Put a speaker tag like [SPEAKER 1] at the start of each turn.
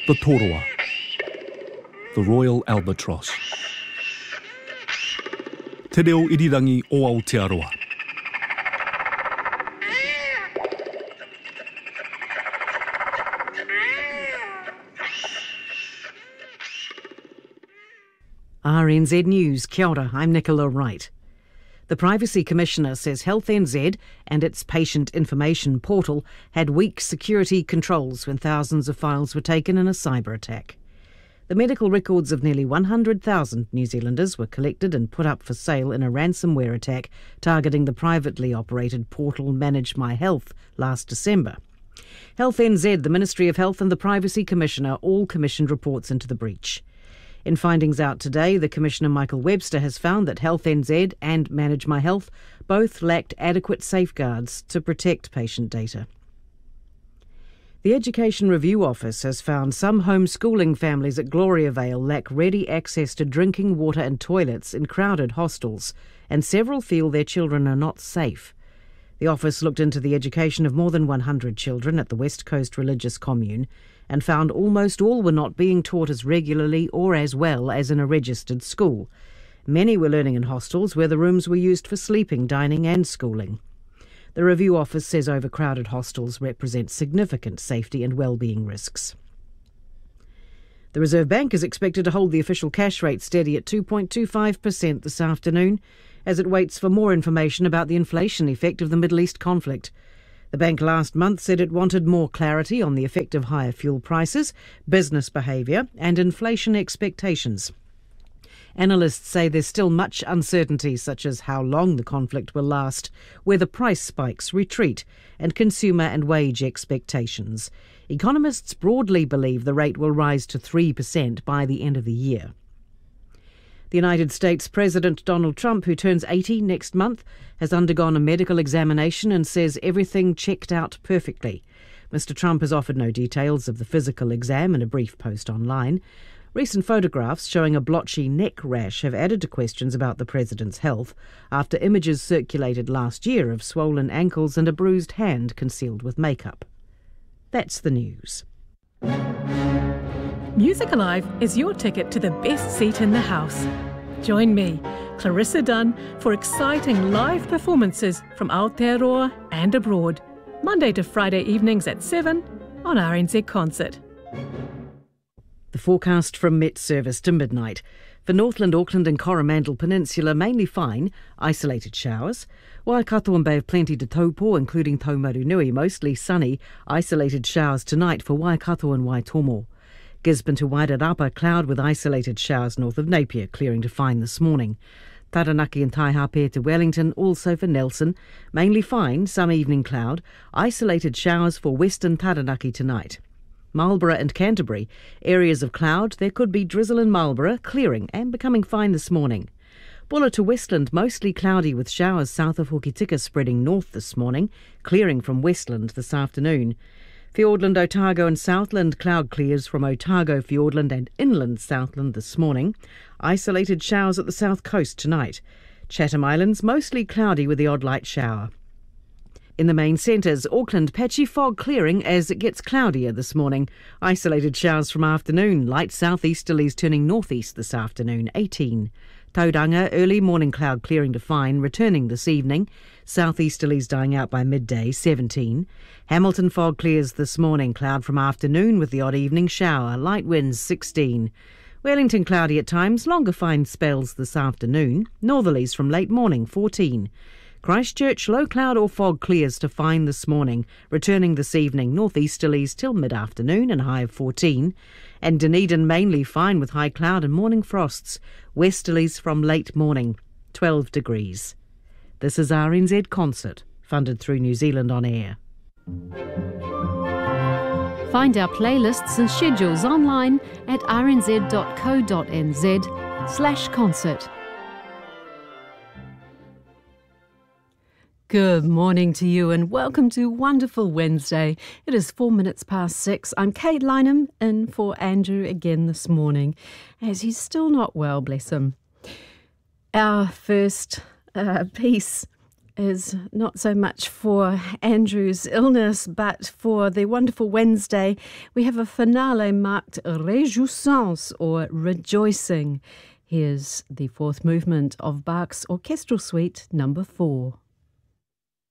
[SPEAKER 1] the Toroa, the Royal Albatross. Te reo irirangi o Aotearoa.
[SPEAKER 2] RNZ News, kia ora, I'm Nicola Wright. The Privacy Commissioner says Health NZ and its patient information portal had weak security controls when thousands of files were taken in a cyber attack. The medical records of nearly 100,000 New Zealanders were collected and put up for sale in a ransomware attack targeting the privately operated portal Manage My Health last December. Health NZ, the Ministry of Health and the Privacy Commissioner all commissioned reports into the breach. In findings out today, the Commissioner Michael Webster has found that Health NZ and Manage My Health both lacked adequate safeguards to protect patient data. The Education Review Office has found some homeschooling families at Gloriavale lack ready access to drinking water and toilets in crowded hostels, and several feel their children are not safe. The office looked into the education of more than 100 children at the West Coast Religious Commune and found almost all were not being taught as regularly or as well as in a registered school. Many were learning in hostels where the rooms were used for sleeping, dining and schooling. The review office says overcrowded hostels represent significant safety and well-being risks. The Reserve Bank is expected to hold the official cash rate steady at 2.25% this afternoon as it waits for more information about the inflation effect of the Middle East conflict. The bank last month said it wanted more clarity on the effect of higher fuel prices, business behaviour and inflation expectations. Analysts say there's still much uncertainty, such as how long the conflict will last, whether price spikes retreat, and consumer and wage expectations. Economists broadly believe the rate will rise to 3% by the end of the year. The United States President Donald Trump, who turns 80 next month, has undergone a medical examination and says everything checked out perfectly. Mr. Trump has offered no details of the physical exam in a brief post online. Recent photographs showing a blotchy neck rash have added to questions about the president's health after images circulated last year of swollen ankles and a bruised hand concealed with makeup. That's the news.
[SPEAKER 3] Music Alive is your ticket to the best seat in the house. Join me, Clarissa Dunn, for exciting live performances from Aotearoa and abroad, Monday to Friday evenings at 7 on RNZ Concert.
[SPEAKER 2] The forecast from Met Service to midnight. For Northland, Auckland and Coromandel Peninsula, mainly fine, isolated showers. Waikato and Bay of Plenty to Taupo, including Taumarunui, mostly sunny, isolated showers tonight for Waikato and Waitomo. Gisborne to Wairarapa, cloud with isolated showers north of Napier, clearing to fine this morning. Taranaki and Taihape to Wellington, also for Nelson, mainly fine, some evening cloud, isolated showers for western Taranaki tonight. Marlborough and Canterbury, areas of cloud, there could be drizzle in Marlborough, clearing and becoming fine this morning. Bulla to Westland, mostly cloudy with showers south of Hokitika spreading north this morning, clearing from Westland this afternoon. Fiordland, Otago and Southland, cloud clears from Otago, Fiordland and inland Southland this morning. Isolated showers at the south coast tonight. Chatham Islands, mostly cloudy with the odd light shower. In the main centres, Auckland, patchy fog clearing as it gets cloudier this morning. Isolated showers from afternoon, light southeasterlies turning northeast this afternoon, 18. Tauranga, early morning cloud clearing to fine, returning this evening. Southeasterlies dying out by midday, 17. Hamilton fog clears this morning, cloud from afternoon with the odd evening shower, light winds 16. Wellington cloudy at times, longer fine spells this afternoon. Northerlies from late morning, 14. Christchurch, low cloud or fog clears to fine this morning, returning this evening, northeasterlies till mid-afternoon and high of 14. And Dunedin mainly fine with high cloud and morning frosts, westerlies from late morning, 12 degrees. This is RNZ Concert, funded through New Zealand On Air.
[SPEAKER 4] Find our playlists and schedules online at rnz.co.nz/concert. Good morning to you and welcome to Wonderful Wednesday. It is 4 minutes past 6. I'm Kate Lynham in for Andrew again this morning as he's still not well, bless him. Our first piece is not so much for Andrew's illness, but for the wonderful Wednesday. We have a finale marked Réjouissance, or Rejoicing. Here's the fourth movement of Bach's Orchestral Suite No. 4.